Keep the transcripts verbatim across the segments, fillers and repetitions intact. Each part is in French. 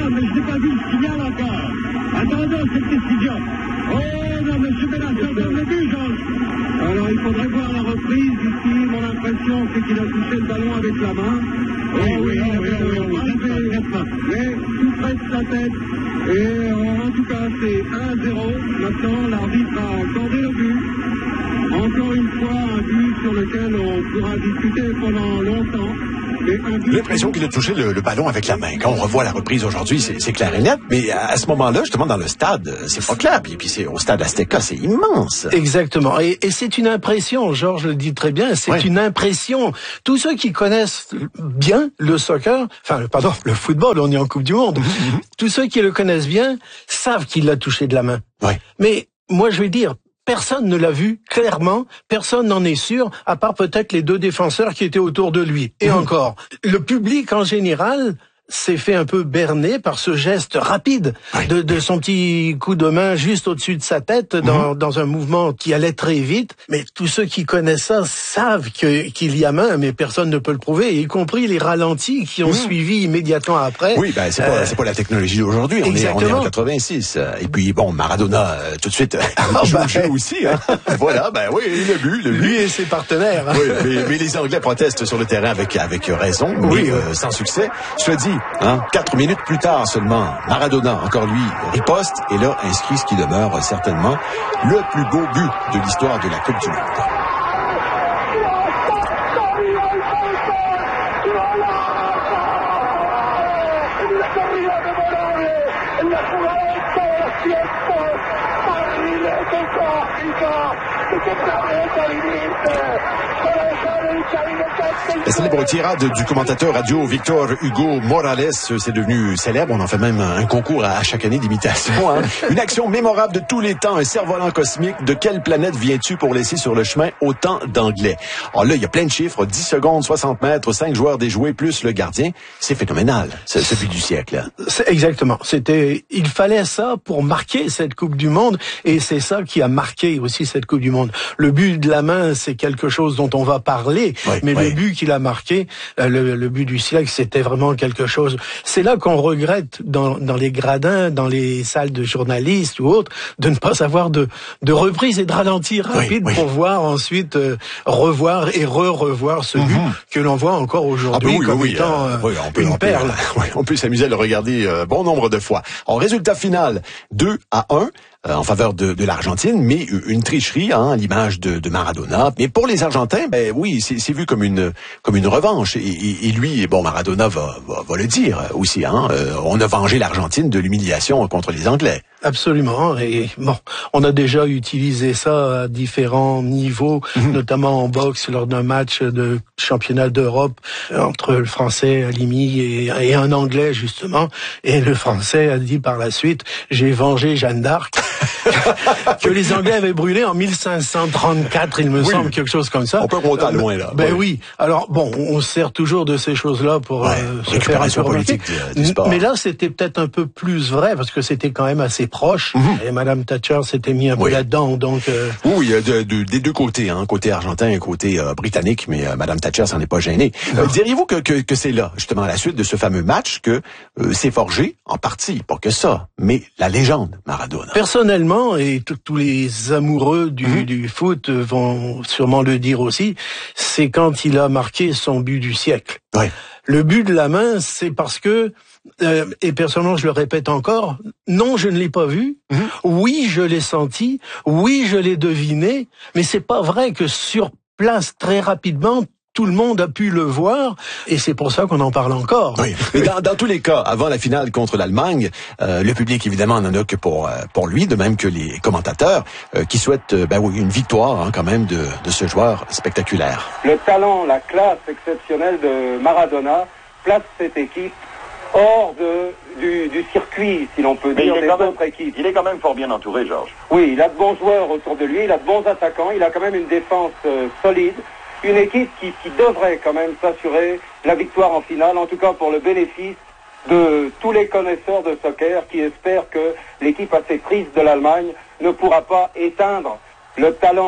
mais je n'ai pas vu le signal encore. Attendons cette décision. Oh non, M. Benasser donne le but, Georges. Alors, il faudrait voir la reprise ici. Mon impression, c'est qu'il a touché le ballon avec la main. Oui, oui, oui, oui, oui, oui, oui. Mais tout près de sa tête. Et euh, en tout cas, c'est un à zéro. Maintenant, l'arbitre a accordé le but. Encore une fois, un but sur lequel on pourra discuter pendant longtemps. J'ai l'impression qu'il a touché le, le ballon avec la main. Quand on revoit la reprise aujourd'hui, c'est, c'est clair et net. Mais à, à ce moment-là, justement, dans le stade, c'est pas clair. Puis, puis c'est au stade Azteca, c'est immense. Exactement. Et, et c'est une impression, Georges le dit très bien, c'est oui. une impression. Tous ceux qui connaissent bien le soccer, enfin, pardon, le football, on est en Coupe du Monde, mm-hmm. tous ceux qui le connaissent bien savent qu'il l'a touché de la main. Oui. Mais moi, je vais dire, personne ne l'a vu clairement, personne n'en est sûr, à part peut-être les deux défenseurs qui étaient autour de lui. Et mmh. encore, le public en général s'est fait un peu berner par ce geste rapide oui. de, de son petit coup de main juste au-dessus de sa tête dans, mmh. dans un mouvement qui allait très vite. Mais tous ceux qui connaissent ça savent que, qu'il y a main, mais personne ne peut le prouver, y compris les ralentis qui ont mmh. suivi immédiatement après. Oui, ben c'est pas, euh, c'est pas la technologie d'aujourd'hui. On est, on est en quatre-vingt-six. Et puis bon, Maradona, euh, tout de suite, ah, joue bah, le jeu aussi. Hein. Voilà, ben oui, le but, le but. Lui et ses partenaires. Hein. Oui, mais, mais les Anglais protestent sur le terrain avec avec raison, oui, mais euh, sans succès. Je te dis. Hein, quatre minutes plus tard seulement, Maradona, encore lui, riposte et là inscrit ce qui demeure certainement le plus beau but de l'histoire de la Coupe du Monde. La célèbre tirade du commentateur radio Victor Hugo Morales, c'est devenu célèbre. On en fait même un concours à chaque année d'imitation. Hein. Une action mémorable de tous les temps, un cerf-volant cosmique. De quelle planète viens-tu pour laisser sur le chemin autant d'Anglais? Alors là, il y a plein de chiffres. dix secondes, soixante mètres, cinq joueurs déjoués, plus le gardien. C'est phénoménal, ce, ce but du siècle. C'est exactement. C'était, il fallait ça pour marquer cette Coupe du Monde. Et c'est ça qui a marqué aussi cette Coupe du Monde. Le but de la main, c'est quelque chose dont on va parler. Oui, mais oui. le but qu'il a marqué, le, le but du siècle, c'était vraiment quelque chose. C'est là qu'on regrette dans, dans les gradins, dans les salles de journalistes ou autres, de ne pas avoir de, de reprise et de ralenti rapide oui, oui. pour voir ensuite euh, revoir et re-revoir ce mm-hmm. but que l'on voit encore aujourd'hui ah, oui, comme oui, étant euh, oui, on peut, une on perle. Peut, oui, on peut s'amuser à le regarder euh, bon nombre de fois. En résultat final, deux à un. Euh, en faveur de, de l'Argentine, mais une tricherie, hein, à l'image de, de Maradona. Mais pour les Argentins, ben oui, c'est, c'est vu comme une comme une revanche. Et, et, et lui, bon, Maradona va, va, va le dire aussi. Hein, euh, on a vengé l'Argentine de l'humiliation contre les Anglais. Absolument. Et bon, on a déjà utilisé ça à différents niveaux, mmh. notamment en boxe lors d'un match de championnat d'Europe entre le Français Halimi et, et un Anglais justement. Et le Français a dit par la suite, j'ai vengé Jeanne d'Arc. que les Anglais avaient brûlé en mille cinq cent trente-quatre, il me oui. semble, quelque chose comme ça. On peut remonter à loin, là. Ben oui. oui. Alors, bon, on sert toujours de ces choses-là pour ouais, euh, se faire un peu politique du, du sport. Mais là, c'était peut-être un peu plus vrai, parce que c'était quand même assez proche. Mm-hmm. Et Madame Thatcher s'était mis un oui. peu là-dedans, donc... Euh... Oui, de, de, des deux côtés, hein, côté argentin et côté euh, britannique, mais euh, Madame Thatcher s'en est pas gênée. Euh, diriez-vous que, que, que c'est là, justement, à la suite de ce fameux match, que euh, s'est forgé, en partie, pas que ça, mais la légende Maradona? Personnellement, et tous les amoureux du, mmh. du foot vont sûrement le dire aussi, c'est quand il a marqué son but du siècle. Ouais. Le but de la main, c'est parce que, euh, et personnellement je le répète encore, non, je ne l'ai pas vu, mmh. oui, je l'ai senti, oui, je l'ai deviné, mais c'est pas vrai que sur place, très rapidement, tout le monde a pu le voir, et c'est pour ça qu'on en parle encore. Oui. Mais dans, dans tous les cas, avant la finale contre l'Allemagne, euh, le public évidemment n'en a que pour euh, pour lui, de même que les commentateurs euh, qui souhaitent euh, ben oui une victoire hein, quand même de de ce joueur spectaculaire. Le talent, la classe exceptionnelle de Maradona place cette équipe hors de du, du circuit, si l'on peut Mais dire, des des autres même, équipes. Il est quand même fort bien entouré, Georges. Oui, il a de bons joueurs autour de lui, il a de bons attaquants, il a quand même une défense euh, solide. Une équipe qui, qui devrait quand même s'assurer la victoire en finale, en tout cas pour le bénéfice de tous les connaisseurs de soccer qui espèrent que l'équipe assez triste de l'Allemagne ne pourra pas éteindre le talent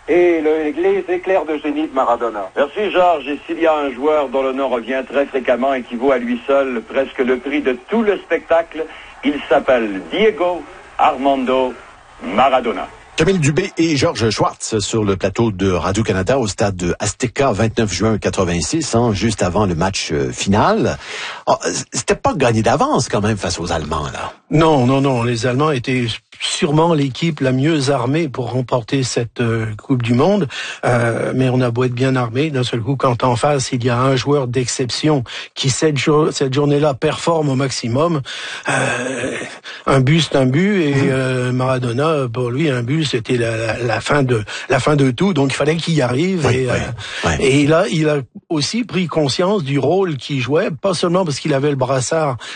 et le, les éclairs de génie de Maradona. Merci Georges, et s'il y a un joueur dont le nom revient très fréquemment et qui vaut à lui seul presque le prix de tout le spectacle, il s'appelle Diego Armando Maradona. Camille Dubé et Georges Schwartz sur le plateau de Radio-Canada au stade de Azteca, vingt-neuf juin quatre-vingt-six, hein, juste avant le match euh, final. Oh, c'était pas gagné d'avance quand même face aux Allemands, là. Non, non, non. Les Allemands étaient sûrement l'équipe la mieux armée pour remporter cette euh, Coupe du Monde. Euh, mais on a beau être bien armé, d'un seul coup, quand en face, il y a un joueur d'exception qui, cette, jour- cette journée-là, performe au maximum. Euh, un but, c'est un but, et euh, Maradona, pour lui, un but, c'était la, la, la fin de la fin de tout. Donc, il fallait qu'il y arrive. Oui, et, oui, euh, oui. et là, il a aussi pris conscience du rôle qu'il jouait, pas seulement parce qu'il avait le brassard